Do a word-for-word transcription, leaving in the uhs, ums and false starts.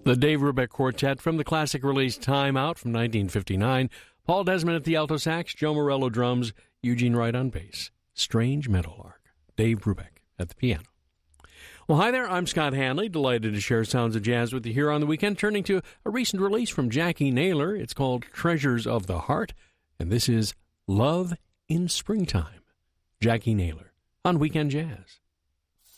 The Dave Brubeck Quartet from the classic release Time Out from nineteen fifty-nine. Paul Desmond at the alto sax, Joe Morello drums, Eugene Wright on bass. Strange Meadowlark. Dave Brubeck at the piano. Well, hi there. I'm Scott Hanley. Delighted to share sounds of jazz with you here on the weekend. Turning to a recent release from Jackie Naylor. It's called Treasures of the Heart. And this is Love in Springtime. Jackie Naylor on Weekend Jazz.